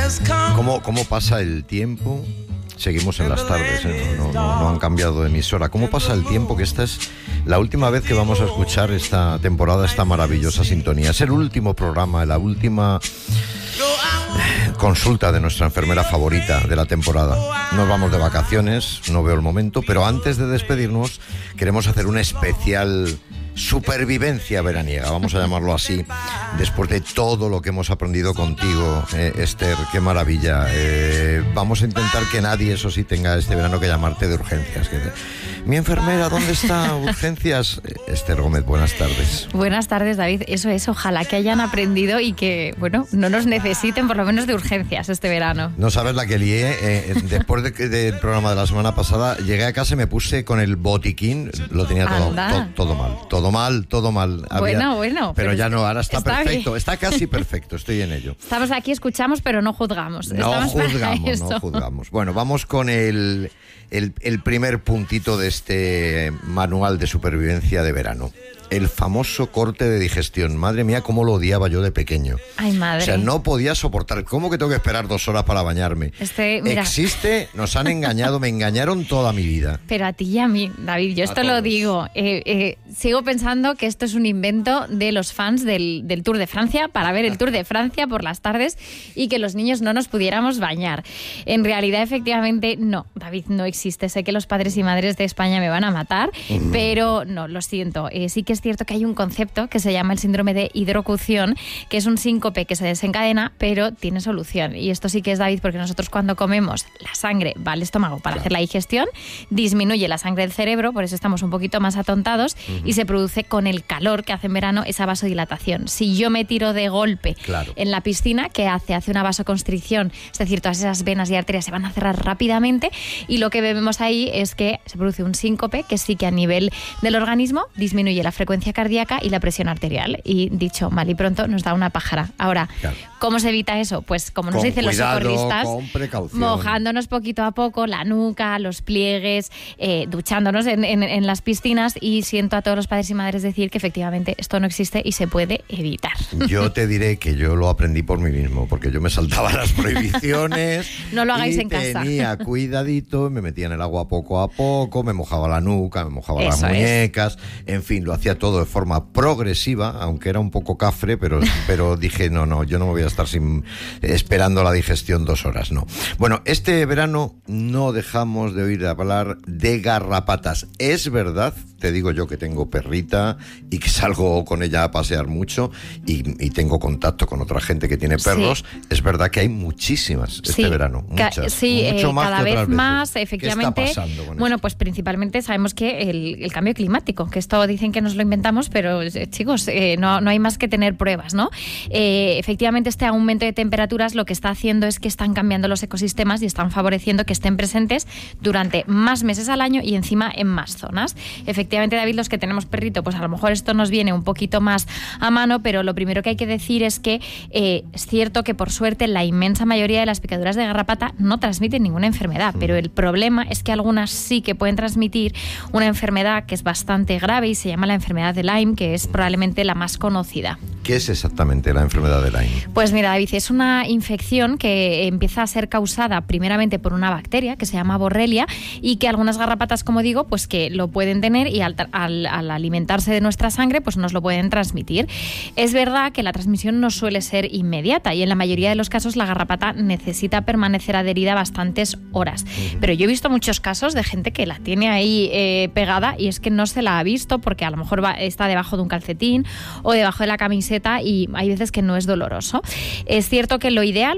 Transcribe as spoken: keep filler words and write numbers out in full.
¿Cómo, cómo pasa el tiempo? Seguimos en las tardes, ¿eh? no, no, no han cambiado de emisora. ¿Cómo pasa el tiempo? Que esta es la última vez que vamos a escuchar esta temporada, esta maravillosa sintonía. Es el último programa, la última consulta de nuestra enfermera favorita de la temporada. Nos vamos de vacaciones, no veo el momento, pero antes de despedirnos queremos hacer un especial supervivencia veraniega, vamos a llamarlo así, después de todo lo que hemos aprendido contigo, eh, Esther, qué maravilla. Eh, vamos a intentar que nadie, eso sí, tenga este verano que llamarte de urgencias. Que te... Mi enfermera, ¿dónde está? Urgencias. Eh, Esther Gómez, buenas tardes. Buenas tardes, David. Eso es, ojalá que hayan aprendido y que, bueno, no nos necesiten por lo menos de urgencias este verano. No sabes la que lié. Eh, después de, del programa de la semana pasada, llegué a casa y me puse con el botiquín, lo tenía todo, to, todo mal, todo mal, todo mal. Había, bueno, bueno. Pero, pero ya no, ahora está, está perfecto, bien. Está casi perfecto, estoy en ello. Estamos aquí, escuchamos, pero no juzgamos. No Estamos juzgamos, no juzgamos. Bueno, vamos con el, el, el primer puntito de este manual de supervivencia de verano. El famoso corte de digestión. Madre mía, cómo lo odiaba yo de pequeño. Ay, madre. O sea, no podía soportar. ¿Cómo que tengo que esperar dos horas para bañarme? Este, mira. Existe, nos han engañado, me engañaron toda mi vida. Pero a ti y a mí, David, yo esto lo digo. Eh, eh, sigo pensando que esto es un invento de los fans del, del Tour de Francia para ver el Tour de Francia por las tardes y que los niños no nos pudiéramos bañar. En realidad, efectivamente, no, David, no existe. Sé que los padres y madres de España me van a matar, mm. pero no, lo siento. Eh, sí que es cierto que hay un concepto que se llama el síndrome de hidrocución, que es un síncope que se desencadena, pero tiene solución. Y esto sí que es, David, porque nosotros cuando comemos, la sangre va al estómago para claro. hacer la digestión, disminuye la sangre del cerebro, por eso estamos un poquito más atontados, uh-huh. y se produce con el calor que hace en verano esa vasodilatación. Si yo me tiro de golpe claro. en la piscina, ¿qué hace? Hace una vasoconstricción, es decir, todas esas venas y arterias se van a cerrar rápidamente, y lo que vemos ahí es que se produce un síncope que sí que a nivel del organismo disminuye la frecuencia cardíaca y la presión arterial, y dicho mal y pronto nos da una pájara. Ahora, claro. ¿cómo se evita eso? Pues como nos con dicen cuidado, los socorristas, con precaución. Mojándonos poquito a poco la nuca, los pliegues, eh, duchándonos en, en, en las piscinas, y siento a todos los padres y madres decir que efectivamente esto no existe y se puede evitar. Yo te diré que yo lo aprendí por mí mismo, porque yo me saltaba las prohibiciones. No lo hagáis y en casa. Tenía cuidadito, me metía en el agua poco a poco, me mojaba la nuca, me mojaba eso las muñecas, es. En fin, lo hacía todo de forma progresiva, aunque era un poco cafre, pero, pero dije, no, no, yo no me voy a estar sin, esperando la digestión dos horas, no. Bueno, este verano no dejamos de oír hablar de garrapatas. Es verdad, te digo yo que tengo perrita y que salgo con ella a pasear mucho y, y tengo contacto con otra gente que tiene perros. Sí. Es verdad que hay muchísimas este sí. verano, muchas. Sí, mucho eh, más cada que vez más, veces. efectivamente. ¿Qué está pasando con bueno, esto? Pues principalmente sabemos que el, el cambio climático, que esto dicen que nos lo inventamos, pero eh, chicos, eh, no, no hay más que tener pruebas, ¿no? Eh, efectivamente, este aumento de temperaturas lo que está haciendo es que están cambiando los ecosistemas y están favoreciendo que estén presentes durante más meses al año y encima en más zonas. Efectivamente, David, los que tenemos perrito, pues a lo mejor esto nos viene un poquito más a mano, pero lo primero que hay que decir es que eh, es cierto que por suerte la inmensa mayoría de las picaduras de garrapata no transmiten ninguna enfermedad, pero el problema es que algunas sí que pueden transmitir una enfermedad que es bastante grave y se llama la enfermedad de Lyme, que es probablemente la más conocida. ¿Qué es exactamente la enfermedad de Lyme? Pues mira, David, es una infección que empieza a ser causada primeramente por una bacteria que se llama Borrelia y que algunas garrapatas, como digo, pues que lo pueden tener y al, al, al alimentarse de nuestra sangre, pues nos lo pueden transmitir. Es verdad que la transmisión no suele ser inmediata y en la mayoría de los casos la garrapata necesita permanecer adherida bastantes horas. Uh-huh. Pero yo he visto muchos casos de gente que la tiene ahí eh, pegada y es que no se la ha visto porque a lo mejor va, está debajo de un calcetín o debajo de la camiseta y hay veces que no es doloroso. Es cierto que lo ideal,